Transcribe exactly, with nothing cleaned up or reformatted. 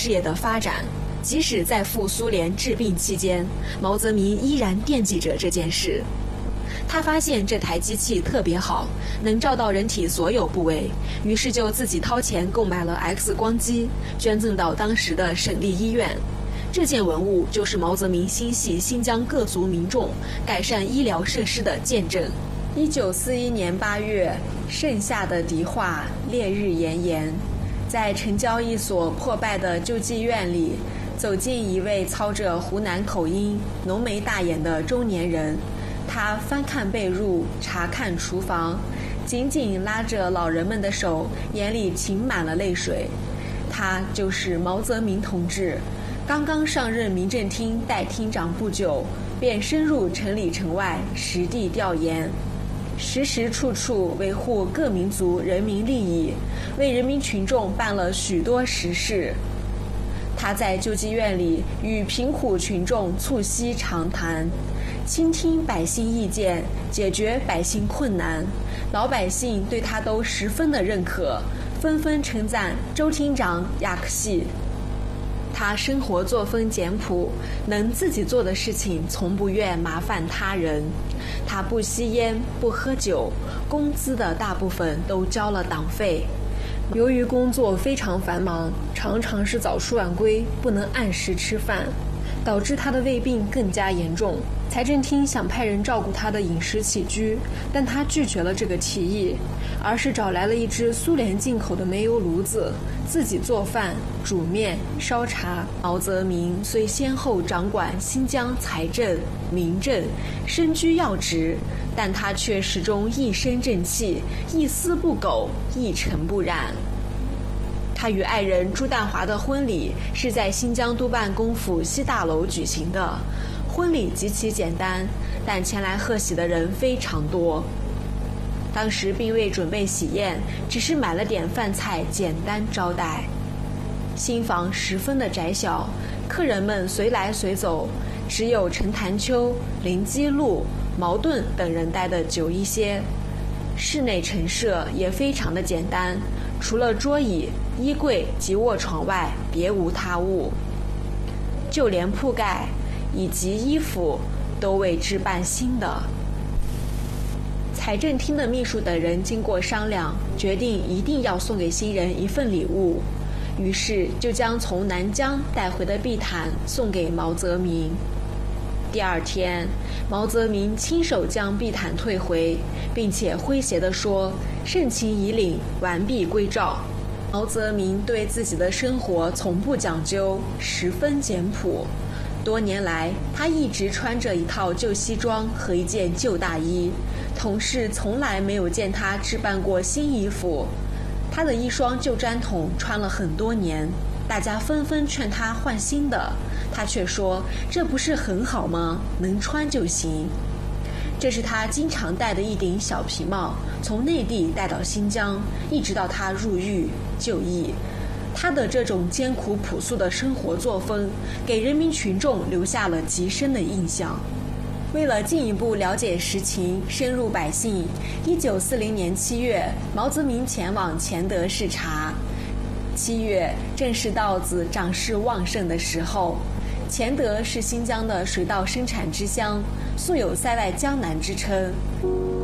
事业的发展。即使在赴苏联治病期间，毛泽民依然惦记着这件事。他发现这台机器特别好，能照到人体所有部位，于是就自己掏钱购买了 X 光机，捐赠到当时的省立医院。这件文物就是毛泽民心系新疆各族民众、改善医疗设施的见证。一九四一年八月，盛夏的迪化，烈日炎炎，在城郊一所破败的救济院里，走进一位操着湖南口音、浓眉大眼的中年人。他翻看被褥，查看厨房，紧紧拉着老人们的手，眼里噙满了泪水。他就是毛泽民同志，刚刚上任民政厅代厅长不久，便深入城里城外实地调研，时时处处维护各民族人民利益，为人民群众办了许多实事。他在救济院里与贫苦群众促膝长谈，倾听百姓意见，解决百姓困难，老百姓对他都十分的认可，纷纷称赞周厅长雅克西。他生活作风简朴，能自己做的事情从不愿麻烦他人。他不吸烟，不喝酒，工资的大部分都交了党费。由于工作非常繁忙，常常是早出晚归，不能按时吃饭，导致他的胃病更加严重。财政厅想派人照顾他的饮食起居，但他拒绝了这个提议，而是找来了一只苏联进口的煤油炉子，自己做饭、煮面、烧茶。毛泽民虽先后掌管新疆财政、民政，身居要职，但他却始终一身正气，一丝不苟，一尘不染。他与爱人朱淡华的婚礼是在新疆督办公府西大楼举行的。婚礼极其简单，但前来贺喜的人非常多。当时并未准备喜宴，只是买了点饭菜简单招待。新房十分的窄小，客人们随来随走，只有陈潭秋、林基路、茅盾等人待得久一些。室内陈设也非常的简单，除了桌椅、衣柜及卧床外，别无他物。就连铺盖以及衣服都为之办新的。财政厅的秘书等人经过商量，决定一定要送给新人一份礼物，于是就将从南疆带回的地毯送给毛泽民。第二天，毛泽民亲手将地毯退回，并且诙谐地说：“盛情已领，完璧归赵。”毛泽民对自己的生活从不讲究，十分简朴。多年来，他一直穿着一套旧西装和一件旧大衣，同事从来没有见他置办过新衣服。他的一双旧毡筒穿了很多年，大家纷纷劝他换新的，他却说：“这不是很好吗？能穿就行。”这是他经常戴的一顶小皮帽，从内地带到新疆，一直到他入狱就义。他的这种艰苦朴素的生活作风，给人民群众留下了极深的印象。为了进一步了解实情，深入百姓，一九四零年七月，毛泽民前往乾德视察。七月正是稻子长势旺盛的时候。乾德是新疆的水稻生产之乡，素有塞外江南之称。